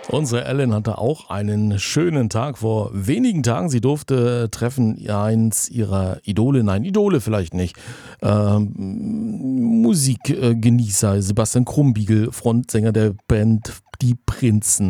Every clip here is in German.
Unsere Ellen hatte auch einen schönen Tag vor wenigen Tagen. Sie durfte treffen eins ihrer Idole, nein, Idole vielleicht nicht, Musikgenießer, Sebastian Krumbiegel, Frontsänger der Band Die Prinzen.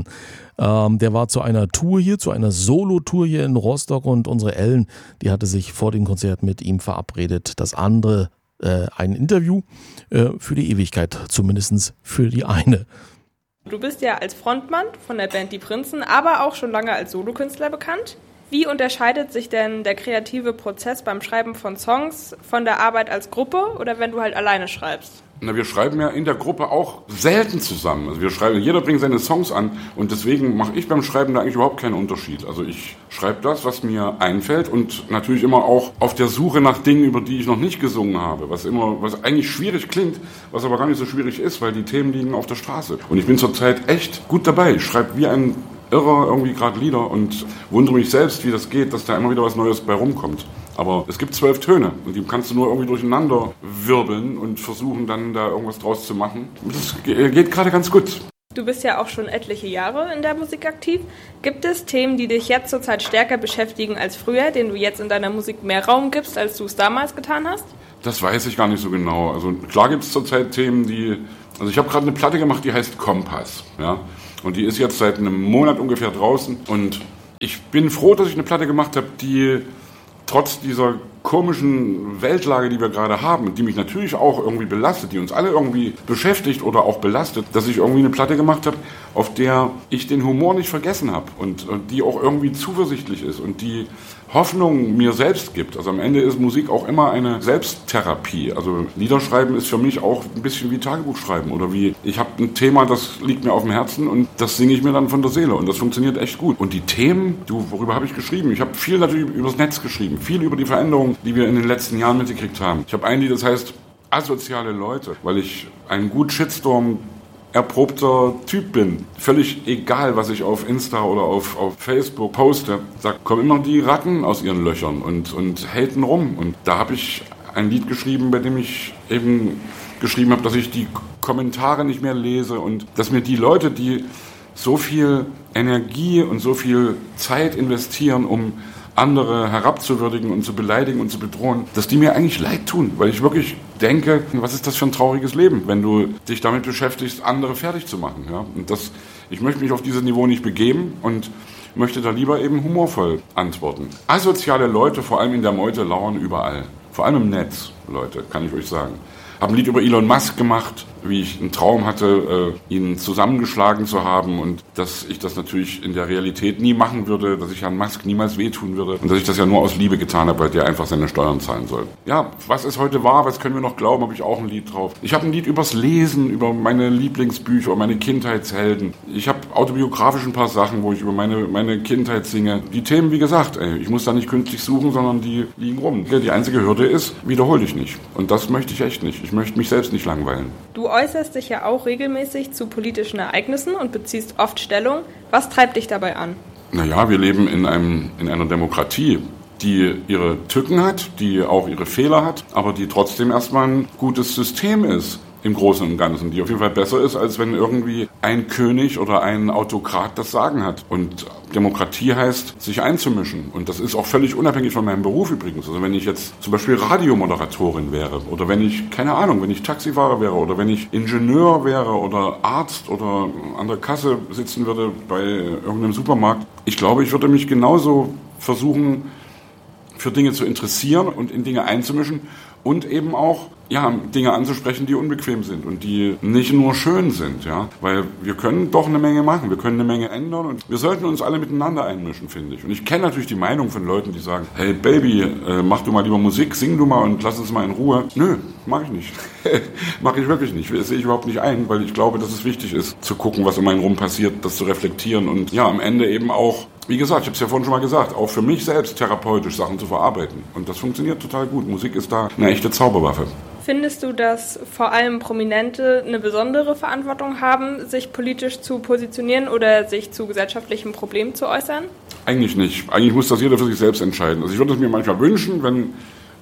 Der war zu einer Tour hier, zu einer Solo-Tour hier in Rostock und unsere Ellen, die hatte sich vor dem Konzert mit ihm verabredet. Das andere, ein Interview für die Ewigkeit, zumindest für die eine. Du bist ja als Frontmann von der Band Die Prinzen, aber auch schon lange als Solokünstler bekannt. Wie unterscheidet sich denn der kreative Prozess beim Schreiben von Songs von der Arbeit als Gruppe oder wenn du halt alleine schreibst? Na, wir schreiben ja in der Gruppe auch selten zusammen. Also jeder bringt seine Songs an und deswegen mache ich beim Schreiben da eigentlich überhaupt keinen Unterschied. Also ich schreibe das, was mir einfällt und natürlich immer auch auf der Suche nach Dingen, über die ich noch nicht gesungen habe, was eigentlich schwierig klingt, was aber gar nicht so schwierig ist, weil die Themen liegen auf der Straße. Und ich bin zurzeit echt gut dabei. Ich schreibe wie ein Irrer irgendwie gerade Lieder und wundere mich selbst, wie das geht, dass da immer wieder was Neues bei rumkommt. Aber es gibt 12 Töne und die kannst du nur irgendwie durcheinander wirbeln und versuchen dann da irgendwas draus zu machen. Das geht gerade ganz gut. Du bist ja auch schon etliche Jahre in der Musik aktiv. Gibt es Themen, die dich jetzt zurzeit stärker beschäftigen als früher, denen du jetzt in deiner Musik mehr Raum gibst, als du es damals getan hast? Das weiß ich gar nicht so genau. Also klar gibt es zurzeit Themen, also ich habe gerade eine Platte gemacht, die heißt Kompass. Ja? Und die ist jetzt seit einem Monat ungefähr draußen. Und ich bin froh, dass ich eine Platte gemacht habe, die trotz dieser komischen Weltlage, die wir gerade haben, die mich natürlich auch irgendwie belastet, die uns alle irgendwie beschäftigt oder auch belastet, dass ich irgendwie eine Platte gemacht habe, auf der ich den Humor nicht vergessen habe und die auch irgendwie zuversichtlich ist und die Hoffnung mir selbst gibt. Also am Ende ist Musik auch immer eine Selbsttherapie. Also Liederschreiben ist für mich auch ein bisschen wie Tagebuchschreiben oder ich habe ein Thema, das liegt mir auf dem Herzen und das singe ich mir dann von der Seele und das funktioniert echt gut. Und die Themen, worüber habe ich geschrieben? Ich habe viel natürlich übers Netz geschrieben, viel über die Veränderungen, die wir in den letzten Jahren mitgekriegt haben. Ich habe ein Lied, das heißt Asoziale Leute, weil ich ein gut Shitstorm erprobter Typ bin. Völlig egal, was ich auf Insta oder auf Facebook poste. Da kommen immer die Ratten aus ihren Löchern und haten rum. Und da habe ich ein Lied geschrieben, bei dem ich eben geschrieben habe, dass ich die Kommentare nicht mehr lese und dass mir die Leute, die so viel Energie und so viel Zeit investieren, um andere herabzuwürdigen und zu beleidigen und zu bedrohen, dass die mir eigentlich leid tun, weil ich wirklich denke, was ist das für ein trauriges Leben, wenn du dich damit beschäftigst, andere fertig zu machen. Ja? Und ich möchte mich auf dieses Niveau nicht begeben und möchte da lieber eben humorvoll antworten. Asoziale Leute, vor allem in der Meute, lauern überall. Vor allem im Netz, Leute, kann ich euch sagen. Habe ein Lied über Elon Musk gemacht, wie ich einen Traum hatte, ihn zusammengeschlagen zu haben und dass ich das natürlich in der Realität nie machen würde, dass ich Herrn Musk niemals wehtun würde und dass ich das ja nur aus Liebe getan habe, weil der einfach seine Steuern zahlen soll. Ja, was ist heute wahr, was können wir noch glauben, habe ich auch ein Lied drauf. Ich habe ein Lied übers Lesen, über meine Lieblingsbücher, über meine Kindheitshelden. Ich habe autobiografisch ein paar Sachen, wo ich über meine Kindheit singe. Die Themen, wie gesagt, ich muss da nicht künstlich suchen, sondern die liegen rum. Die einzige Hürde ist, wiederhol dich nicht. Und das möchte ich echt nicht. Ich möchte mich selbst nicht langweilen. Du äußerst dich ja auch regelmäßig zu politischen Ereignissen und beziehst oft Stellung. Was treibt dich dabei an? Naja, wir leben in einer Demokratie, die ihre Tücken hat, die auch ihre Fehler hat, aber die trotzdem erstmal ein gutes System ist. Im Großen und Ganzen, die auf jeden Fall besser ist, als wenn irgendwie ein König oder ein Autokrat das Sagen hat. Und Demokratie heißt, sich einzumischen. Und das ist auch völlig unabhängig von meinem Beruf übrigens. Also wenn ich jetzt zum Beispiel Radiomoderatorin wäre oder wenn ich Taxifahrer wäre oder wenn ich Ingenieur wäre oder Arzt oder an der Kasse sitzen würde bei irgendeinem Supermarkt. Ich glaube, ich würde mich genauso versuchen, für Dinge zu interessieren und in Dinge einzumischen und eben auch Dinge anzusprechen, die unbequem sind und die nicht nur schön sind, ja, weil wir können doch eine Menge machen, wir können eine Menge ändern und wir sollten uns alle miteinander einmischen, finde ich. Und ich kenne natürlich die Meinung von Leuten, die sagen, hey Baby, mach du mal lieber Musik, sing du mal und lass uns mal in Ruhe. Nö, mache ich nicht. Mache ich wirklich nicht. Das sehe ich überhaupt nicht ein, weil ich glaube, dass es wichtig ist, zu gucken, was um einen rum passiert, das zu reflektieren und ja, am Ende eben auch, wie gesagt, ich habe es ja vorhin schon mal gesagt, auch für mich selbst therapeutisch Sachen zu verarbeiten. Und das funktioniert total gut. Musik ist da eine echte Zauberwaffe. Findest du, dass vor allem Prominente eine besondere Verantwortung haben, sich politisch zu positionieren oder sich zu gesellschaftlichen Problemen zu äußern? Eigentlich nicht. Eigentlich muss das jeder für sich selbst entscheiden. Also ich würde es mir manchmal wünschen, wenn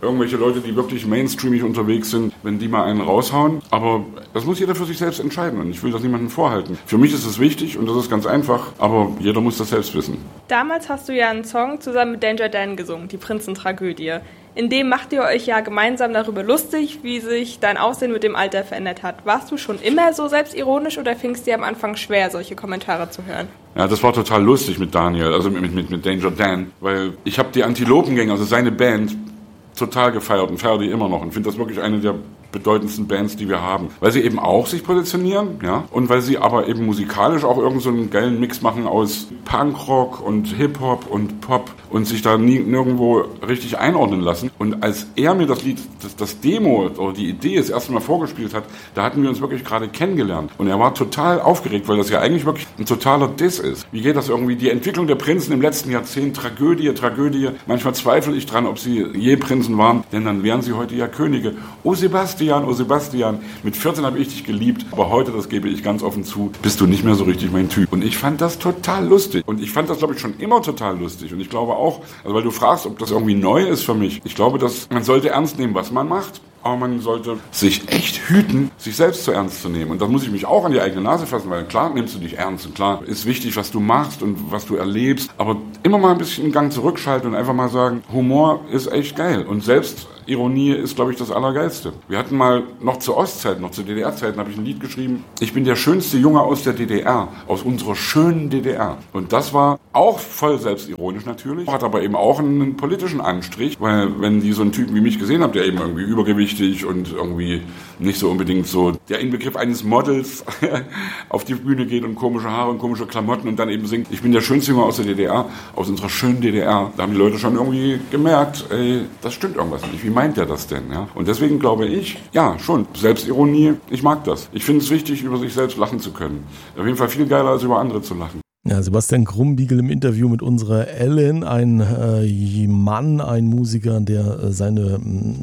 irgendwelche Leute, die wirklich mainstreamig unterwegs sind, wenn die mal einen raushauen. Aber das muss jeder für sich selbst entscheiden und ich will das niemandem vorhalten. Für mich ist es wichtig und das ist ganz einfach, aber jeder muss das selbst wissen. Damals hast du ja einen Song zusammen mit Danger Dan gesungen, die Prinzentragödie. In dem macht ihr euch ja gemeinsam darüber lustig, wie sich dein Aussehen mit dem Alter verändert hat. Warst du schon immer so selbstironisch oder fing es dir am Anfang schwer, solche Kommentare zu hören? Ja, das war total lustig mit Daniel, also mit Danger Dan, weil ich habe die Antilopengänge, also seine Band, total gefeiert und feiere die immer noch und finde das wirklich eine der bedeutendsten Bands, die wir haben. Weil sie eben auch sich positionieren, ja, und weil sie aber eben musikalisch auch irgend so einen geilen Mix machen aus Punkrock und Hip-Hop und Pop und sich da nirgendwo richtig einordnen lassen. Und als er mir das Lied, das Demo oder die Idee das erste Mal vorgespielt hat, da hatten wir uns wirklich gerade kennengelernt. Und er war total aufgeregt, weil das ja eigentlich wirklich ein totaler Diss ist. Wie geht das irgendwie? Die Entwicklung der Prinzen im letzten Jahrzehnt, Tragödie. Manchmal zweifle ich dran, ob sie je Prinzen waren, denn dann wären sie heute ja Könige. Oh Sebastian, mit 14 habe ich dich geliebt, aber heute, das gebe ich ganz offen zu, bist du nicht mehr so richtig mein Typ. Und ich fand das total lustig. Und ich fand das, glaube ich, schon immer total lustig. Und ich glaube auch, also weil du fragst, ob das irgendwie neu ist für mich, ich glaube, dass man sollte ernst nehmen, was man macht. Aber man sollte sich echt hüten, sich selbst zu ernst zu nehmen. Und da muss ich mich auch an die eigene Nase fassen, weil klar nimmst du dich ernst. Und klar ist wichtig, was du machst und was du erlebst. Aber immer mal ein bisschen einen Gang zurückschalten und einfach mal sagen, Humor ist echt geil. Und Selbstironie ist, glaube ich, das Allergeilste. Wir hatten mal noch zur Ostzeit, noch zu DDR-Zeiten, habe ich ein Lied geschrieben. Ich bin der schönste Junge aus der DDR, aus unserer schönen DDR. Und das war auch voll selbstironisch natürlich, hat aber eben auch einen politischen Anstrich, weil wenn die so einen Typen wie mich gesehen haben, der eben irgendwie übergewichtig und irgendwie nicht so unbedingt so der Inbegriff eines Models auf die Bühne geht und komische Haare und komische Klamotten und dann eben singt, ich bin der schönste Junge aus der DDR, aus unserer schönen DDR. Da haben die Leute schon irgendwie gemerkt, ey, das stimmt irgendwas nicht. Wie meint der das denn? Ja? Und deswegen glaube ich, ja, schon, Selbstironie, ich mag das. Ich finde es wichtig, über sich selbst lachen zu können. Auf jeden Fall viel geiler, als über andere zu lachen. Ja, Sebastian Krumbiegel im Interview mit unserer Ellen, ein Mann, ein Musiker, der seine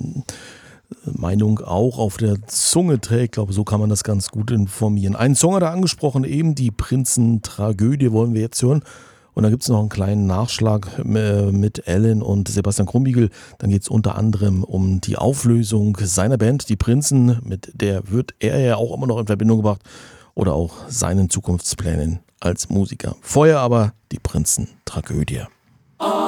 Meinung auch auf der Zunge trägt. Ich glaube, so kann man das ganz gut informieren. Einen Song hat er angesprochen, eben die Prinzentragödie wollen wir jetzt hören. Und da gibt es noch einen kleinen Nachschlag mit Ellen und Sebastian Krumbiegel. Dann geht es unter anderem um die Auflösung seiner Band, die Prinzen. Mit der wird er ja auch immer noch in Verbindung gebracht. Oder auch seinen Zukunftsplänen als Musiker. Vorher aber die Prinzentragödie.